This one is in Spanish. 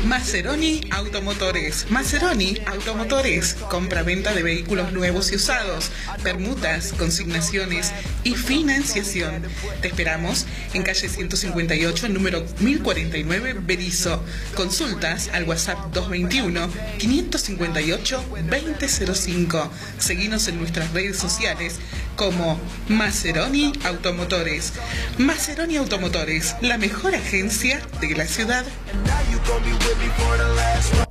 Maseroni Automotores. Maseroni Automotores. Compra-venta de vehículos nuevos y usados, permutas, consignaciones y financiación. Te esperamos en calle 158, número 1049, Berisso. Consultas al WhatsApp 221-558-2005. Seguinos en nuestras redes sociales como Maseroni Automotores. Maseroni Automotores, la mejor agencia de la ciudad.